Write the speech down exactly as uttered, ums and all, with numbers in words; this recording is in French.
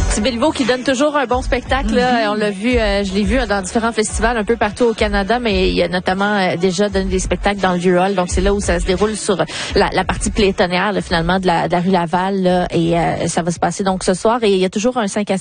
C'est Béliveau qui donne toujours un bon spectacle. Là. Mm-hmm. On l'a vu, euh, je l'ai vu dans différents festivals un peu partout au Canada, mais il a notamment euh, déjà donné des spectacles dans le Vieux-Hall. Donc, c'est là où ça se déroule sur la, la partie pléthonière, là, finalement, de la, de la rue Laval. Là, et euh, ça va se passer donc ce soir. Et il y a toujours un cinq à